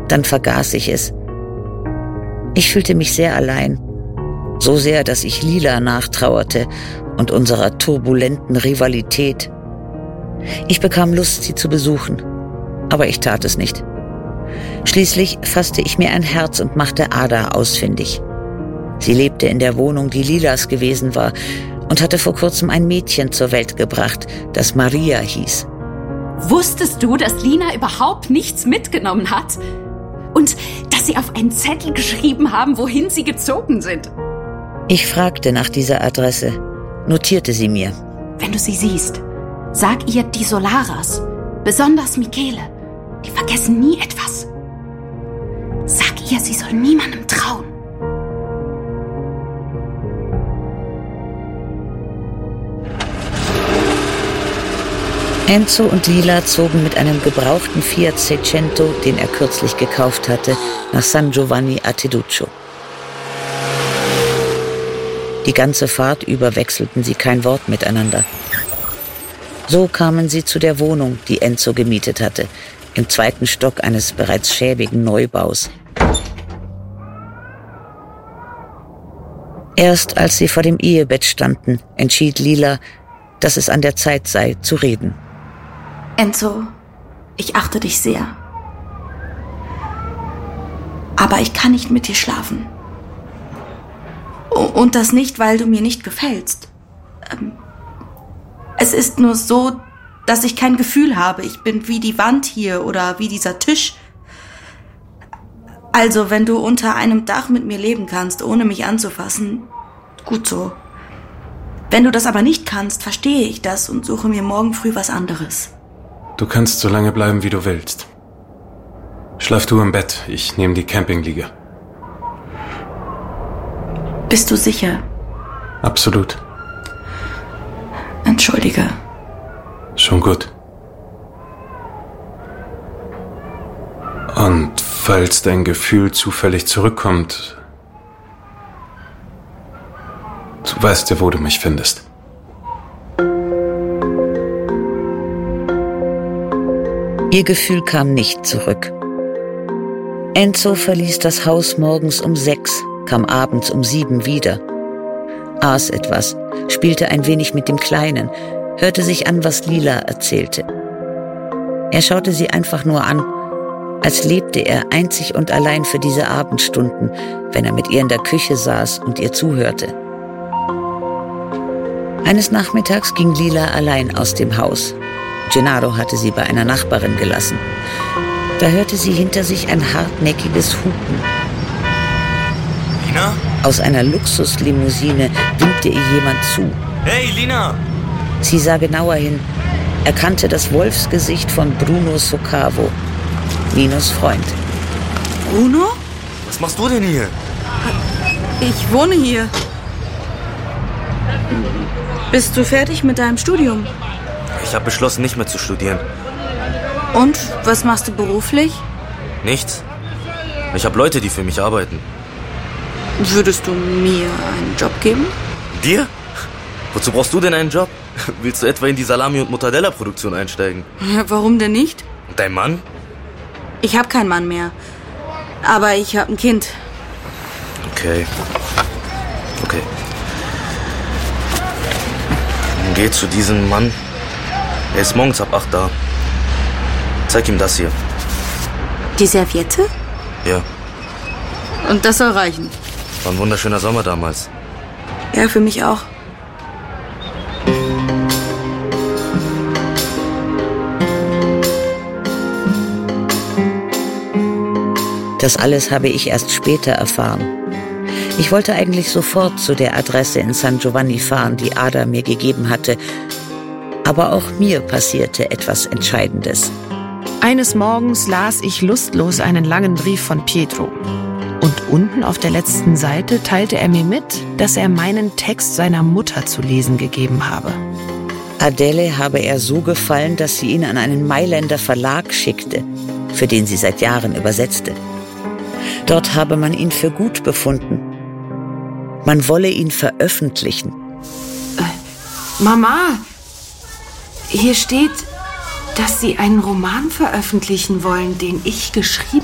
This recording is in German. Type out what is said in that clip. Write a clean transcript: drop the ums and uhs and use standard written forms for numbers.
Dann vergaß ich es. Ich fühlte mich sehr allein. So sehr, dass ich Lila nachtrauerte und unserer turbulenten Rivalität. Ich bekam Lust, sie zu besuchen, aber ich tat es nicht. Schließlich fasste ich mir ein Herz und machte Ada ausfindig. Sie lebte in der Wohnung, die Lilas gewesen war, und hatte vor kurzem ein Mädchen zur Welt gebracht, das Maria hieß. Wusstest du, dass Lina überhaupt nichts mitgenommen hat? Und dass sie auf einen Zettel geschrieben haben, wohin sie gezogen sind? Ich fragte nach dieser Adresse, notierte sie mir. Wenn du sie siehst, sag ihr die Solaras, besonders Michele, die vergessen nie etwas. Sag ihr, sie soll niemandem trauen. Enzo und Lila zogen mit einem gebrauchten Fiat Seicento, den er kürzlich gekauft hatte, nach San Giovanni a Teduccio. Die ganze Fahrt über wechselten sie kein Wort miteinander. So kamen sie zu der Wohnung, die Enzo gemietet hatte, im 2. Stock eines bereits schäbigen Neubaus. Erst als sie vor dem Ehebett standen, entschied Lila, dass es an der Zeit sei, zu reden. Enzo, ich achte dich sehr. Aber ich kann nicht mit dir schlafen. Und das nicht, weil du mir nicht gefällst. Es ist nur so, dass ich kein Gefühl habe. Ich bin wie die Wand hier oder wie dieser Tisch. Also, wenn du unter einem Dach mit mir leben kannst, ohne mich anzufassen, gut so. Wenn du das aber nicht kannst, verstehe ich das und suche mir morgen früh was anderes. Du kannst so lange bleiben, wie du willst. Schlaf du im Bett, ich nehme die Campingliege. Bist du sicher? Absolut. Entschuldige. Schon gut. Und falls dein Gefühl zufällig zurückkommt, du weißt ja, wo du mich findest. Ihr Gefühl kam nicht zurück. Enzo verließ das Haus morgens um 6, kam abends um 7 wieder. Aß etwas, spielte ein wenig mit dem Kleinen, hörte sich an, was Lila erzählte. Er schaute sie einfach nur an, als lebte er einzig und allein für diese Abendstunden, wenn er mit ihr in der Küche saß und ihr zuhörte. Eines Nachmittags ging Lila allein aus dem Haus. Gennaro hatte sie bei einer Nachbarin gelassen. Da hörte sie hinter sich ein hartnäckiges Hupen. Lina? Aus einer Luxuslimousine winkte ihr jemand zu. Hey, Lina! Sie sah genauer hin, erkannte das Wolfsgesicht von Bruno Soccavo, Ninos Freund. Bruno? Was machst du denn hier? Ich wohne hier. Bist du fertig mit deinem Studium? Ich habe beschlossen, nicht mehr zu studieren. Und, was machst du beruflich? Nichts. Ich habe Leute, die für mich arbeiten. Würdest du mir einen Job geben? Dir? Wozu brauchst du denn einen Job? Willst du etwa in die Salami- und Mortadella-Produktion einsteigen? Ja, warum denn nicht? Und dein Mann? Ich habe keinen Mann mehr. Aber ich habe ein Kind. Okay. Dann geh zu diesem Mann. Er ist morgens ab 8 da. Zeig ihm das hier. Die Serviette? Ja, Und das soll reichen. war ein wunderschöner Sommer damals. Ja, für mich auch. Das alles habe ich erst später erfahren. Ich wollte eigentlich sofort zu der Adresse in San Giovanni fahren, die Ada mir gegeben hatte. Aber auch mir passierte etwas Entscheidendes. Eines Morgens las ich lustlos einen langen Brief von Pietro. Und unten auf der letzten Seite teilte er mir mit, dass er meinen Text seiner Mutter zu lesen gegeben habe. Adele habe er so gefallen, dass sie ihn an einen Mailänder Verlag schickte, für den sie seit Jahren übersetzte. Dort habe man ihn für gut befunden. Man wolle ihn veröffentlichen. Mama, hier steht, dass Sie einen Roman veröffentlichen wollen, den ich geschrieben